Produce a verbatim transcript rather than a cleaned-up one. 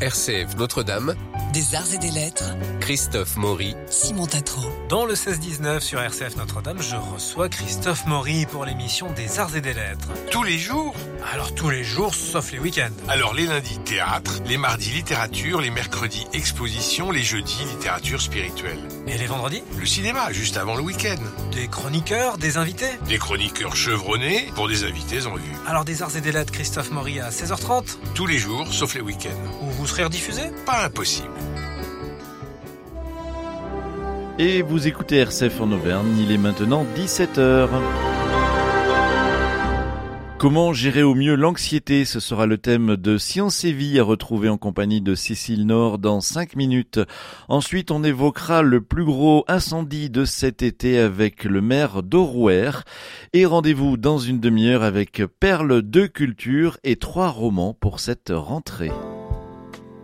R C F Notre-Dame, des arts et des lettres, Christophe Maury, Simon Tatro. Dans le seize dix-neuf sur R C F Notre-Dame, je reçois Christophe Maury pour l'émission des arts et des lettres. Tous les jours ? Alors tous les jours, sauf les week-ends. Alors les lundis, théâtre, les mardis, littérature, les mercredis, exposition, les jeudis, littérature spirituelle. Et les vendredis ? Le cinéma, juste avant le week-end. Des chroniqueurs, des invités ? Des chroniqueurs chevronnés pour des invités en vue. Alors des arts et des lettres, Christophe Maury à seize heures trente ? Tous les jours, sauf les week-ends. Où vous serez rediffusé ? Pas impossible. Et vous écoutez R C F en Auvergne, il est maintenant dix-sept heures. Comment gérer au mieux l'anxiété ? Ce sera le thème de Science et Vie à retrouver en compagnie de Cécile Nord dans cinq minutes. Ensuite, on évoquera le plus gros incendie de cet été avec le maire d'Aurouer. Et rendez-vous dans une demi-heure avec Perles de culture et trois romans pour cette rentrée.